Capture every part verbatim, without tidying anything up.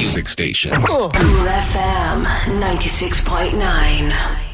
music station. Cool F M ninety-six point nine.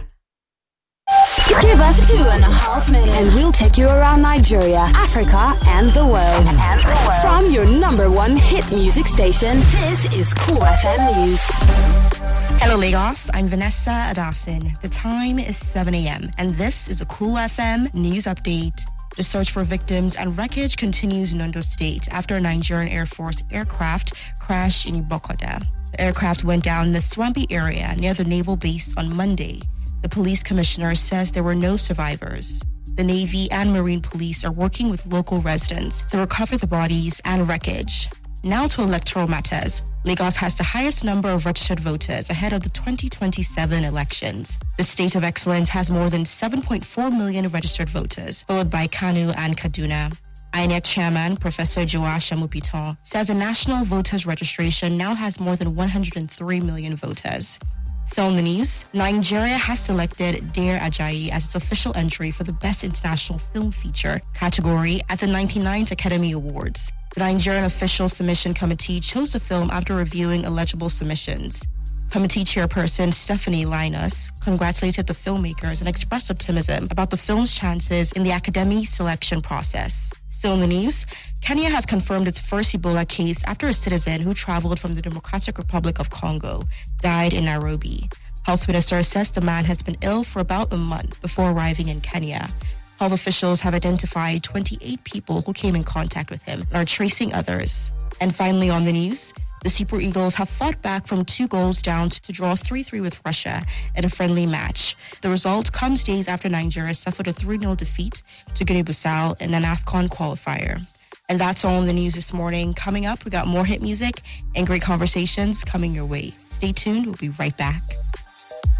Give us two and a half minutes and we'll take you around Nigeria, Africa, and the world. And the world. From your number one hit music station, this is Cool F M News. Hello Lagos, I'm Vanessa Adasin. The time is seven a.m. and this is a Cool F M news update. The search for victims and wreckage continues in Ondo State after a Nigerian Air Force aircraft crashed in Ibokoda. The aircraft went down in a swampy area near the naval base on Monday. The police commissioner says there were no survivors. The Navy and Marine Police are working with local residents to recover the bodies and wreckage. Now to electoral matters. Lagos has the highest number of registered voters ahead of the twenty twenty-seven elections. The State of Excellence has more than seven point four million registered voters, followed by Kano and Kaduna. I N E C chairman, Professor Joash Amupiton, says the national voters registration now has more than one hundred three million voters. So in the news, Nigeria has selected Dare Ajayi as its official entry for the Best International Film Feature category at the ninety-ninth Academy Awards. The Nigerian Official Submission Committee chose the film after reviewing eligible submissions. Committee chairperson Stephanie Linus congratulated the filmmakers and expressed optimism about the film's chances in the Academy selection process. Still in the news, Kenya has confirmed its first Ebola case after a citizen who traveled from the Democratic Republic of Congo died in Nairobi. Health Minister says the man has been ill for about a month before arriving in Kenya. Health officials have identified twenty-eight people who came in contact with him and are tracing others. And finally on the news, the Super Eagles have fought back from two goals down to draw three three with Russia in a friendly match. The result comes days after Nigeria suffered a three nil defeat to Guinea-Bissau in an AFCON qualifier. And that's all in the news this morning. Coming up, we got more hit music and great conversations coming your way. Stay tuned. We'll be right back.